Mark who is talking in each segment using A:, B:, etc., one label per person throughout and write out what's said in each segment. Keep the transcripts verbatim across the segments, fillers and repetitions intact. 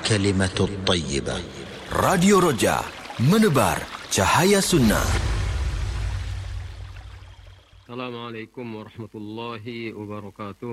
A: الكلمة الطيبة.
B: Radio Roja, menebar cahaya sunnah.
C: Assalamualaikum warahmatullahi wabarakatuh.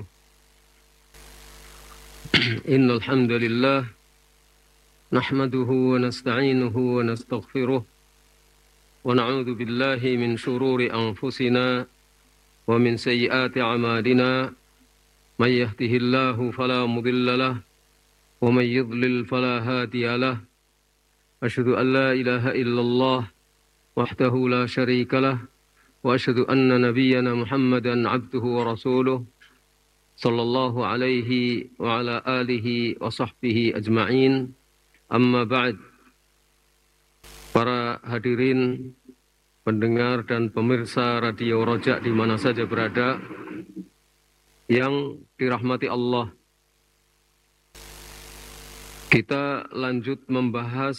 C: Innal hamdalillah nahmaduhu wa nasta'inuhu wa nastaghfiruh wa na'udzu billahi min shururi anfusina wa min sayyiati a'malina may yahdihillahu fala mudilla lahu wa may yudlil fala hadiya lahu. Asyhadu an la ilaha illallah wahdahu la syarika lahu wa asyhadu anna nabiyyana Muhammadan abduhu wa rasuluh sallallahu alaihi wa ala alihi wa sahbihi ajma'in. Amma ba'd. Para hadirin, pendengar dan pemirsa Radio Roja di mana saja berada yang dirahmati Allah, kita lanjut membahas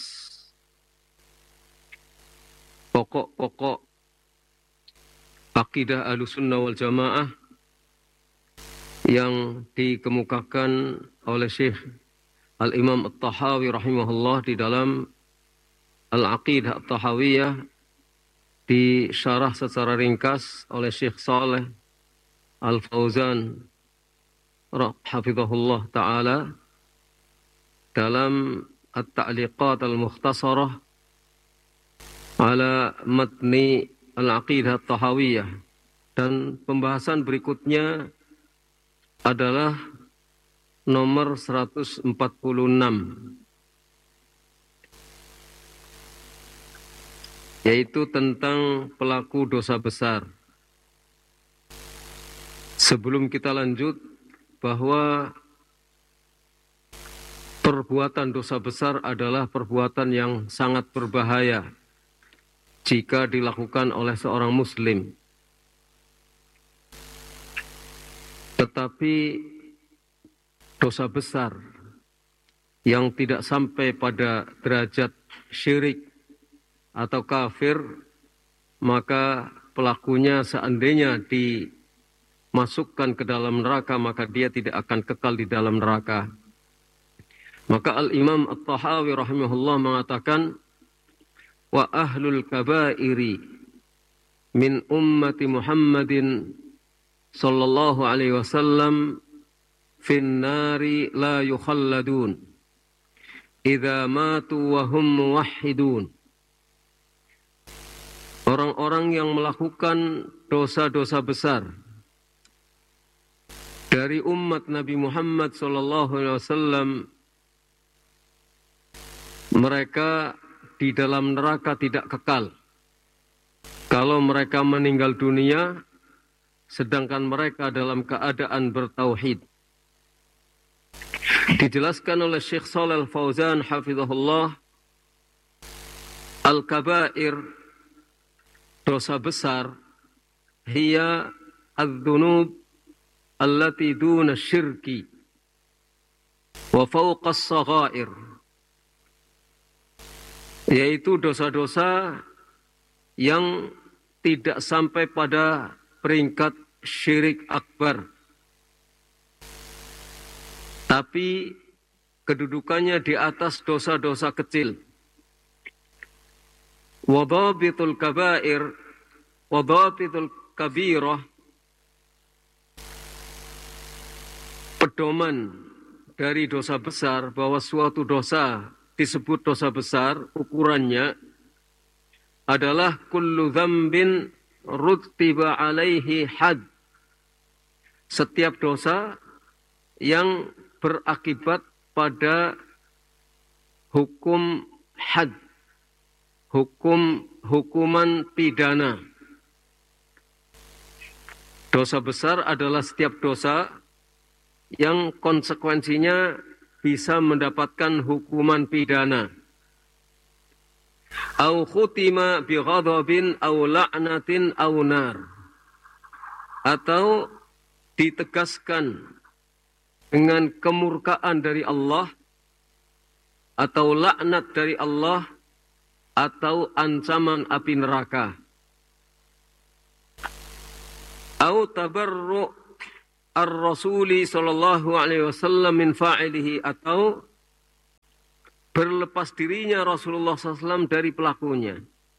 C: pokok-pokok akidah Ahlussunnah wal Jamaah yang dikemukakan oleh Syekh Al-Imam At-Tahawi rahimahullah di dalam Al-Aqidah At-Tahawiyah, disyarah secara ringkas oleh Syekh Saleh Al-Fauzan hafizahullah ta'ala dalam At-Ta'liqat Al-Mukhtasarah ala matni Al-Aqidah At-Tahawiyah. Dan pembahasan berikutnya adalah nomor seratus empat puluh enam, yaitu tentang pelaku dosa besar. Sebelum kita lanjut, bahwa perbuatan dosa besar adalah perbuatan yang sangat berbahaya jika dilakukan oleh seorang muslim. Tetapi dosa besar yang tidak sampai pada derajat syirik atau kafir, maka pelakunya seandainya dimasukkan ke dalam neraka, maka dia tidak akan kekal di dalam neraka. Maka Al-Imam At-Tahawi rahimahullah mengatakan, wa ahlul kabairi min ummati Muhammadin sallallahu alaihi wasallam fin nari la yukhalladun idza matu wa hum muwahhidun. Orang-orang yang melakukan dosa-dosa besar dari umat Nabi Muhammad sallallahu alaihi wasallam, mereka di dalam neraka tidak kekal kalau mereka meninggal dunia sedangkan mereka dalam keadaan bertauhid. Dijelaskan oleh Syekh Shalal Fauzan hafizahullah, al-kabair, dosa besar, hiya adz-dzunub allati duna syirki wa fawqa as-saghair, yaitu dosa-dosa yang tidak sampai pada peringkat syirik akbar, tapi kedudukannya di atas dosa-dosa kecil. Wadhabitul kabair, wadhabitul kabirah, pedoman dari dosa besar, bahwa suatu dosa disebut dosa besar, ukurannya adalah kullu dzambin rutiba alaihi had, setiap dosa yang berakibat pada hukum had, hukum hukuman pidana. Dosa besar adalah setiap dosa yang konsekuensinya bisa mendapatkan hukuman pidana. Au khutima bi ghadabin au la'natin au nar, atau ditegaskan dengan kemurkaan dari Allah, atau laknat dari Allah, atau ancaman api neraka. Au tabarru' ar-rasuli sallallahu alaihi wasallam min fa'ilihi, atau berlepas dirinya Rasulullah shallallahu alaihi wasallam dari pelakunya.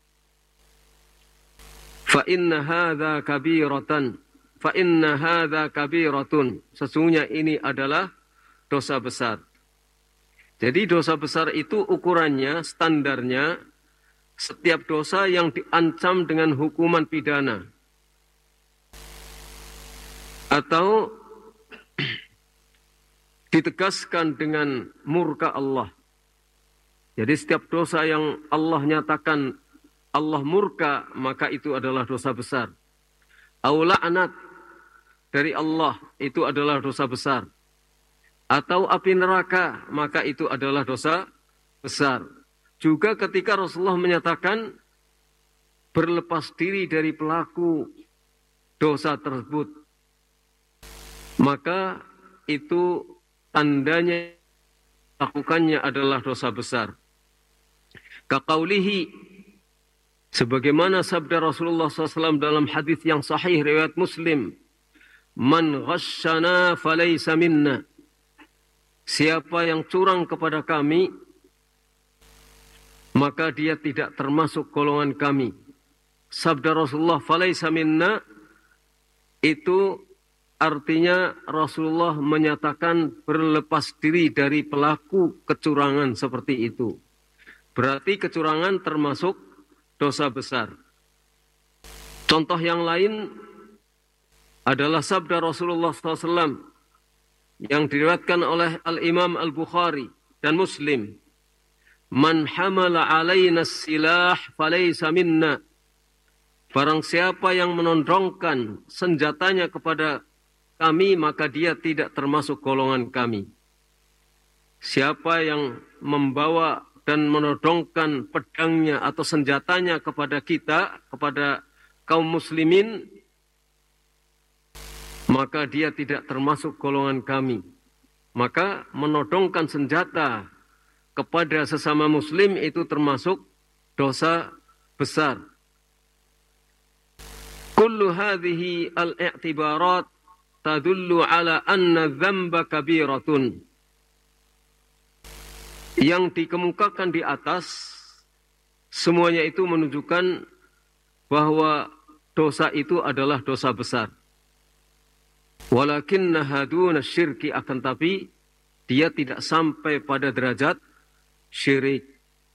C: Fa inna hadza kabiratan, fa inna hadza kabiratun. Sesungguhnya ini adalah dosa besar. Jadi dosa besar itu ukurannya, standarnya, setiap dosa yang diancam dengan hukuman pidana. Atau ditegaskan dengan murka Allah. Jadi setiap dosa yang Allah nyatakan Allah murka, maka itu adalah dosa besar. Au la'nat dari Allah, itu adalah dosa besar. Atau api neraka, maka itu adalah dosa besar. Juga ketika Rasulullah menyatakan berlepas diri dari pelaku dosa tersebut, maka itu tandanya lakukannya adalah dosa besar. Kaqaulihi, sebagaimana sabda Rasulullah shallallahu alaihi wasallam dalam hadis yang sahih riwayat Muslim, man ghasyana falaysa minna. Siapa yang curang kepada kami, maka dia tidak termasuk golongan kami. Sabda Rasulullah falaysa minna itu artinya Rasulullah menyatakan berlepas diri dari pelaku kecurangan seperti itu. Berarti kecurangan termasuk dosa besar. Contoh yang lain adalah sabda Rasulullah shallallahu alaihi wasallam yang diriwayatkan oleh Al-Imam Al-Bukhari dan Muslim. Man hamala alaina silah falaysa minna. Barang siapa yang menondongkan senjatanya kepada kami, maka dia tidak termasuk golongan kami. Siapa yang membawa dan menodongkan pedangnya atau senjatanya kepada kita, kepada kaum muslimin, maka dia tidak termasuk golongan kami. Maka menodongkan senjata kepada sesama muslim itu termasuk dosa besar. Kullu hadhihi al-i'tibarat tadullu ala anna dzamba kabiratun. Yang dikemukakan di atas, semuanya itu menunjukkan bahwa dosa itu adalah dosa besar. Walakinnaha duna syirki, akan tapi dia tidak sampai pada derajat syirik.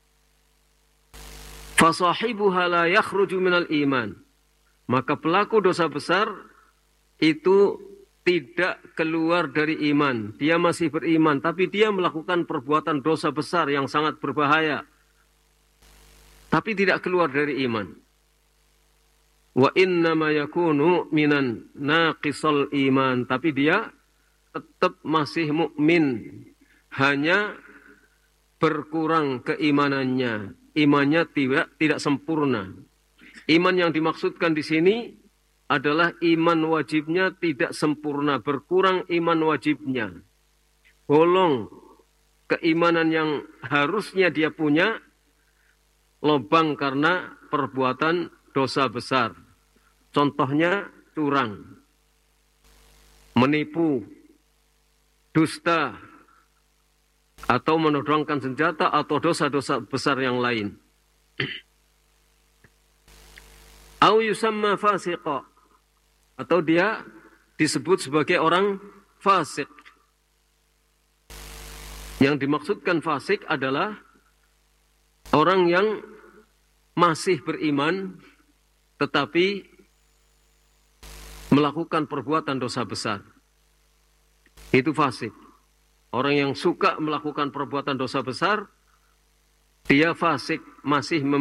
C: Fasahibuha la yakhruju minal iman. Maka pelaku dosa besar itu tidak keluar dari iman. Dia masih beriman, tapi dia melakukan perbuatan dosa besar yang sangat berbahaya. Tapi tidak keluar dari iman. Wa innama yakunu minan naqisal iman. Tapi dia tetap masih mukmin, hanya berkurang keimanannya. Imannya tidak tidak sempurna. Iman yang dimaksudkan di sini adalah iman wajibnya tidak sempurna, berkurang iman wajibnya. Bolong keimanan yang harusnya dia punya, lobang karena perbuatan dosa besar. Contohnya curang, menipu, dusta, atau menodongkan senjata, atau dosa-dosa besar yang lain. Au yusamma fasiqa, atau dia disebut sebagai orang fasik. Yang dimaksudkan fasik adalah orang yang masih beriman tetapi melakukan perbuatan dosa besar. Itu fasik. Orang yang suka melakukan perbuatan dosa besar, dia fasik, masih